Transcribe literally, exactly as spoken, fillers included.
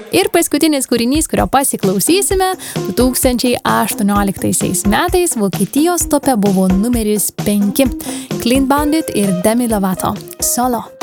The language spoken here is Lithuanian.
Ir paskutinis kūrinys, kurio pasiklausysime, du tūkstančiai aštuonioliktaisiais metais Vokietijos tope buvo numeris penki. Clean Bandit ir Demi Lovato. Solo.